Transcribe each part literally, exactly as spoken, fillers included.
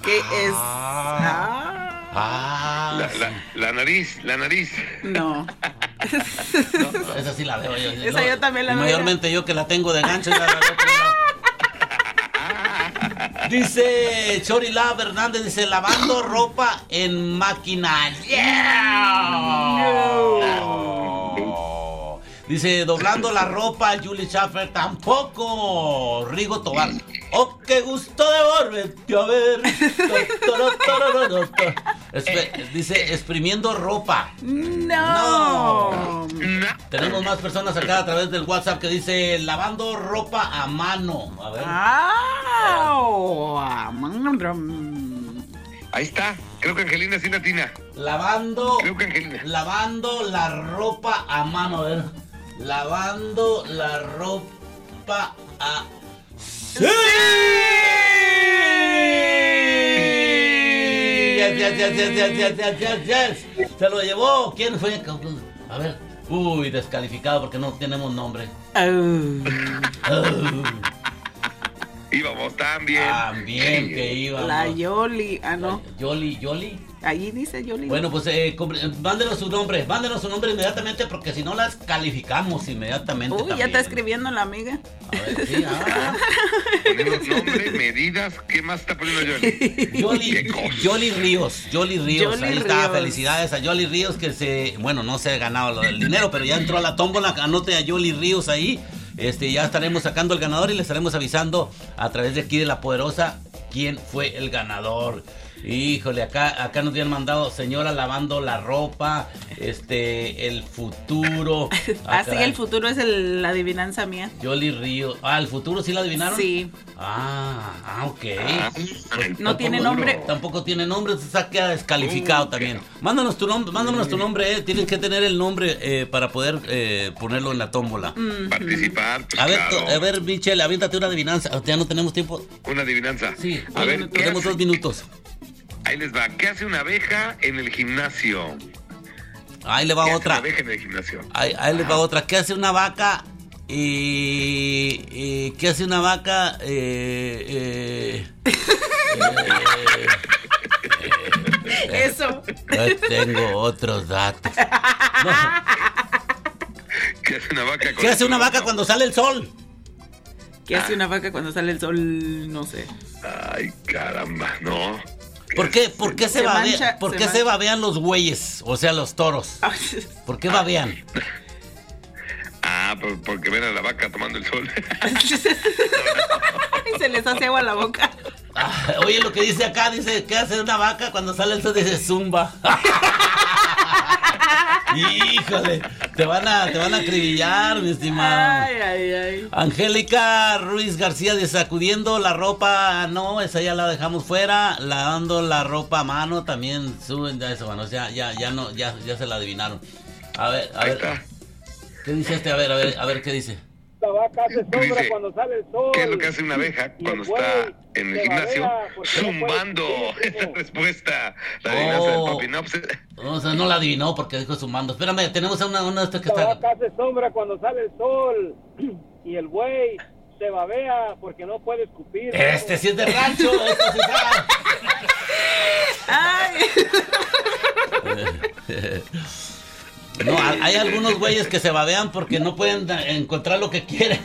¿Qué ah, es? Ah. Ah. La, la, la nariz, la nariz. No. No, esa sí la veo yo. Esa no, yo también la veo. Mayormente yo que la tengo de gancho. Ya la veo, pero... Dice Chori Love Hernández, dice, lavando ropa en máquina. Yeah. No. Dice, doblando la ropa, Julie Schaffer, tampoco. Rigo Tobar, oh, qué gusto de volverte a ver. Espe- dice, exprimiendo ropa. No. No. Tenemos más personas acá a través del WhatsApp que dice, lavando ropa a mano. A ver. Ah, oh, ah, Ahí está. Creo que Angelina sí latina. Lavando. Creo que Angelina. Lavando la ropa a mano. A ver. Lavando la ropa a. ¡Sí! Yes, yes, yes, yes, yes, yes, yes, yes, yes. Se lo llevó. ¿Quién fue? A ver. Uy, descalificado porque no tenemos nombre. Oh. Oh. Íbamos tan bien. Tan bien que íbamos. La Yoli. Ah, no. Yoli, Yoli. Allí dice Yoli. Bueno, pues eh, mándenos su nombre, mándenos su nombre inmediatamente porque si no las calificamos inmediatamente. Uy, también. ya está escribiendo la amiga. A ver, sí, ah. Ponemos nombre, medidas. ¿Qué más está poniendo Yoli? Yoli, Yoli Ríos, Yoli Ríos, Yoli ahí está, Ríos. felicidades a Yoli Ríos que se, bueno, no se ha ganado lo del dinero, pero ya entró a la tómbola, anote a Yoli Ríos ahí, este, ya estaremos sacando el ganador y le estaremos avisando a través de aquí de La Poderosa quién fue el ganador. Híjole, acá, acá nos habían mandado señora lavando la ropa, este, el futuro. Ah, sí, el futuro es el- la adivinanza mía. Yoli Ríos. Ah, ¿el futuro sí la adivinaron? Sí. Ah, ah, ok. Ah, Pues No tiene tampoco- nombre. Tampoco tiene nombre, se queda descalificado Uh, también. qué- Mándanos tu nombre, mándanos tu nombre, eh. Tienes que tener el nombre eh, para poder eh, ponerlo en la tómbola. Participar. Pues, A ver, claro. to- a ver, Michelle, aviéntate una adivinanza. Ya no tenemos tiempo. Una adivinanza. Sí, A ver, ¿qué tenemos hace? dos minutos. Ahí les va. ¿Qué hace una abeja en el gimnasio? Ahí le ¿Qué va hace otra. una abeja en el gimnasio? Ahí, ahí le va otra. ¿Qué hace una vaca? Y, y- ¿qué hace una vaca? Eh, eh, Eso. eh, tengo otros datos. No. ¿Qué hace una vaca? con ¿Qué hace el una sol? vaca cuando sale el sol? ¿Qué hace una vaca cuando sale el sol? No sé. Ay, caramba, no. ¿Por qué, por qué se, Se babea- mancha, por se qué mancha. se babean los güeyes? O sea, los toros. ¿Por qué babean? Ah, por- porque ven a la vaca tomando el sol. Y se les hace agua a la boca. Ah, oye, lo que dice acá, dice, ¿qué hace una vaca cuando sale el sol? Dice zumba. Híjole, te van a, te van a acribillar, mi estimado. Ay, ay, ay. Angélica Ruiz García de sacudiendo la ropa, no, esa ya la dejamos fuera, lavando la ropa a mano también suben ya eso, bueno, ya, ya, ya no, ya, ya se la adivinaron. A ver, a Ahí ver, está. ¿qué dice este? A ver, a ver, a ver, ¿qué dice? La vaca hace sombra Dice, cuando sale el sol. ¿qué es lo que hace una abeja Y cuando el buey está en el se gimnasio? babea porque no puede Zumbando. subir, Esa hijo. respuesta. La adivinanza del Oh. papi. No, pues, No, o sea, no la adivinó porque dijo sumando. Espérame, tenemos a una, una de estas que La está. vaca hace sombra cuando sale el sol. Y el buey se babea porque no puede escupir. Este sí es de rancho, este sí Ay. sabe. No, hay hay algunos güeyes que se babean porque no pueden da- encontrar lo que quieren.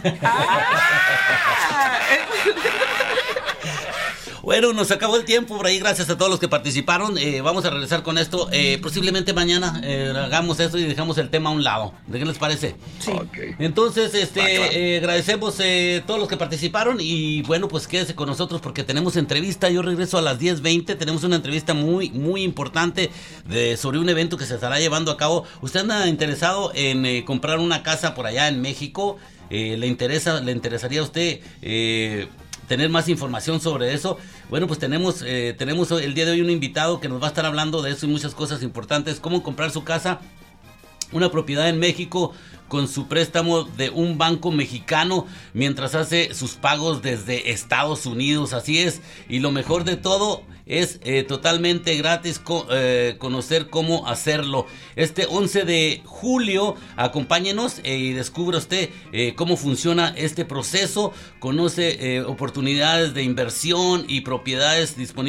Bueno, nos acabó el tiempo por ahí, gracias a todos los que participaron. Eh, vamos a regresar con esto. Eh, posiblemente mañana eh, hagamos esto y dejamos el tema a un lado. ¿De qué les parece? Sí. ok. Entonces, este, Ah, claro. eh, agradecemos eh, todos los que participaron y bueno, pues quédese con nosotros porque tenemos entrevista. Yo regreso a las diez veinte. Tenemos una entrevista muy, muy importante de, sobre un evento que se estará llevando a cabo. ¿Usted anda interesado en eh, comprar una casa por allá en México? Eh, ¿Le interesa, le interesaría a usted eh, tener más información sobre eso? Bueno, pues tenemos, eh, tenemos hoy- el día de hoy un invitado que nos va a estar hablando de eso y muchas cosas importantes. Cómo comprar su casa, una propiedad en México con su préstamo de un banco mexicano mientras hace sus pagos desde Estados Unidos, así es, y lo mejor de todo es eh, totalmente gratis co- eh, conocer cómo hacerlo. Este once de julio acompáñenos eh, y descubra usted eh, cómo funciona este proceso, conoce eh, oportunidades de inversión y propiedades disponibles